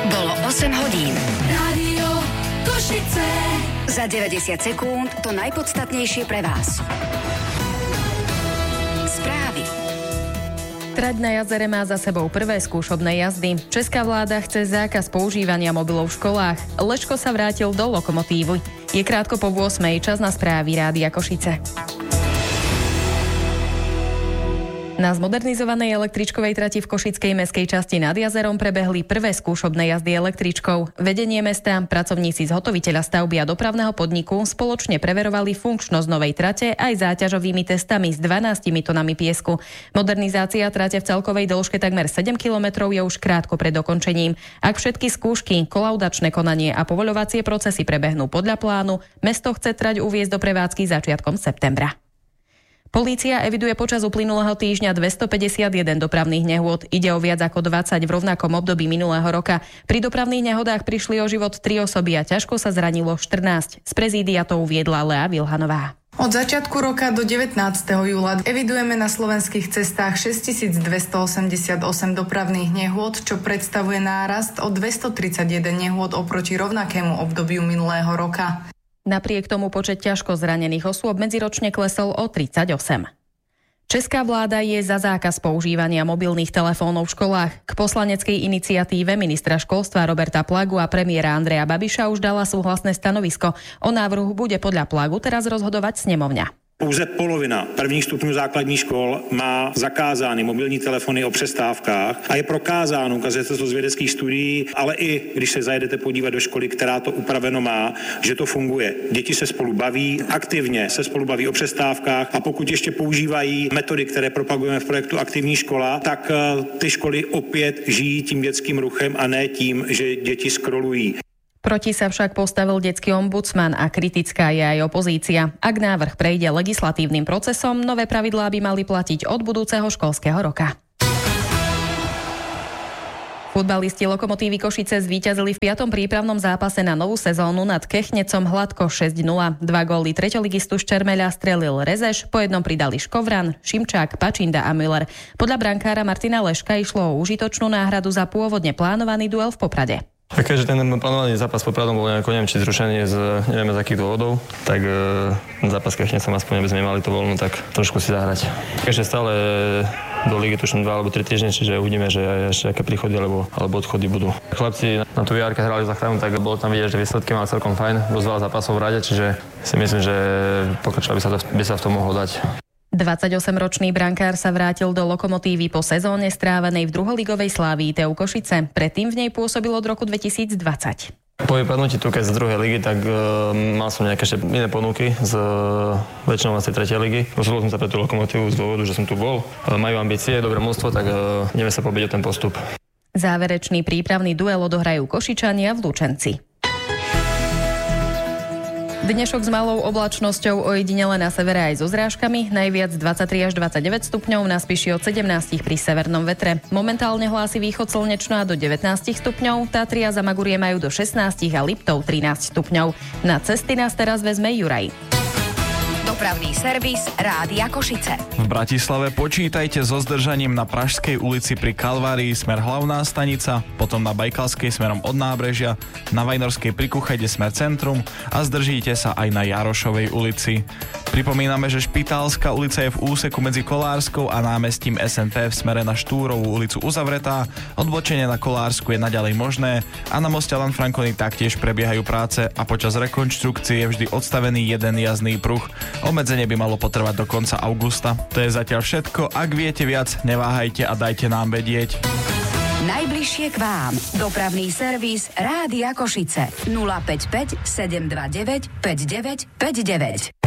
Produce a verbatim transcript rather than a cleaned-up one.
Bolo osem hodín. Rádio Košice. Za deväťdesiat sekúnd to najpodstatnejšie pre vás. Správy. Trať na jazere má za sebou prvé skúšobné jazdy. Česká vláda chce zákaz používania mobilov v školách. Leško sa vrátil do lokomotívy. Je krátko po ôsmej, čas na správy Rádia Košice. Na zmodernizovanej električkovej trati v košickej mestskej časti nad jazerom prebehli prvé skúšobné jazdy električkou. Vedenie mesta, pracovníci zhotoviteľa stavby a dopravného podniku spoločne preverovali funkčnosť novej trate aj záťažovými testami s dvanástimi tonami piesku. Modernizácia trate v celkovej dĺžke takmer sedem kilometrov je už krátko pred dokončením. Ak všetky skúšky, kolaudačné konanie a povoľovacie procesy prebehnú podľa plánu, mesto chce trať uviesť do prevádzky začiatkom septembra. Polícia eviduje počas uplynulého týždňa dvestopäťdesiatjeden dopravných nehôd. Ide o viac ako dvadsať v rovnakom období minulého roka. Pri dopravných nehodách prišli o život tri osoby a ťažko sa zranilo štrnásť. Z prezídia to uviedla Lea Vilhanová. Od začiatku roka do devätnásteho júla evidujeme na slovenských cestách šesťtisícdvestoosemdesiatosem dopravných nehôd, čo predstavuje nárast o dvestotridsaťjeden nehôd oproti rovnakému obdobiu minulého roka. Napriek tomu počet ťažko zranených osôb medziročne klesol o tridsaťosem. Česká vláda je za zákaz používania mobilných telefónov v školách. K poslaneckej iniciatíve ministra školstva Roberta Plagu a premiéra Andreja Babiša už dala súhlasné stanovisko. O návrhu bude podľa Plagu teraz rozhodovať snemovňa. Pouze polovina prvních stupňů základních škol má zakázány mobilní telefony o přestávkách a je prokázáno, ukazuje se to z vědeckých studií, ale i když se zajedete podívat do školy, která to upraveno má, že to funguje. Děti se spolu baví, aktivně se spolu baví o přestávkách a pokud ještě používají metody, které propagujeme v projektu Aktivní škola, tak ty školy opět žijí tím dětským ruchem a ne tím, že děti scrollují. Proti sa však postavil detský ombudsman a kritická je aj opozícia. Ak návrh prejde legislatívnym procesom, nové pravidlá by mali platiť od budúceho školského roka. Futbalisti Lokomotívy Košice zvíťazili v piatom prípravnom zápase na novú sezónu nad Kechnecom hladko šesť nula. Dva góly treťoligistu z Čermeľa strelil Rezeš, po jednom pridali Škovran, Šimčák, Pačinda a Müller. Podľa brankára Martina Leška išlo o užitočnú náhradu za pôvodne plánovaný duel v Poprade. A keďže ten plánovaný zápas s Popradom bol nejako, neviem, či zrušený z neviem z akých dôvodov, tak e, zápas Kechnecom aspoň, aby sme mali to voľno, tak trošku si zahrať. Keďže stále do ligy tuším dva alebo tri týždne, čiže uvidíme, že ešte aké príchody alebo, alebo odchody budú. Chlapci na tú járke hrali záchranu, tak bolo tam vidieť, že výsledky mali celkom fajn, dosť veľa zápasov v rade, čiže si myslím, že pokračovať by sa, to, by sa v tom mohlo dať. dvadsaťosemročný brankár sa vrátil do Lokomotívy po sezóne strávenej v druholigovej Slávii Teu Košice. Predtým v nej pôsobil od roku dvetisícdvadsať. Po vypadnutí tu z druhej ligy, tak uh, mal som nejaké ešte iné ponuky z uh, väčšinou z tej tretej ligy. Rozhodol som sa pre tú Lokomotívu z dôvodu, že som tu bol. Uh, majú ambície, dobré mužstvo, tak uh, ideme sa pobiť o ten postup. Záverečný prípravný duel odohrajú Košičania v Lučenci. Dnešok s malou oblačnosťou, ojedinele na severe aj so zrážkami, najviac dvadsaťtri až dvadsaťdeväť stupňov, na Spiši od sedemnásť pri severnom vetre. Momentálne hlási východ slnečno a do devätnásť stupňov, Tatry a Zamagurie majú do šestnásť a Liptov trinásť stupňov. Na cesty nás teraz vezme Juraj. Dopravný servis Rádia Košice. V Bratislave počítajte so zdržaním na Pražskej ulici pri Kalvárii smer Hlavná stanica, potom na Bajkalskej smerom od nábrežia, na Vajnorskej pri Kuchede smer Centrum a zdržíte sa aj na Jarošovej ulici. Pripomíname, že Špitálska ulica je v úseku medzi Kolárskou a námestím es en pé v smere na Štúrovú ulicu uzavretá, odbočenie na Kolársku je naďalej možné a na moste Lanfranconi taktiež prebiehajú práce a počas rekonštrukcie je vždy odstavený jeden jazdný pruh. Obmedzenie by malo potrvať do konca augusta. To je zatiaľ všetko. Ak viete viac, neváhajte a dajte nám vedieť. Najbližšie k vám. Dopravný servis Rádia Košice. nula päť päť sedem dva deväť päť deväť päť deväť.